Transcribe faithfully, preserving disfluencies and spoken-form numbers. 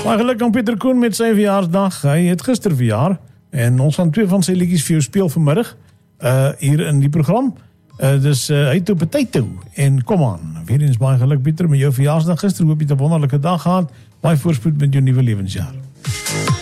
Maar geluk aan Pieter Koen met sy verjaarsdag. Hy het gister verjaar en ons gaan twee van sy liedjies vir jou speel vanmiddag uh, hier in die program. Uh, dus uh, hy het op 'n tyd toe en kom aan, weer eens baie geluk Pieter met jou verjaarsdag gister. Hoop jy het 'n wonderlike dag gehad. Baie voorspoed met jou nuwe lewensjaar.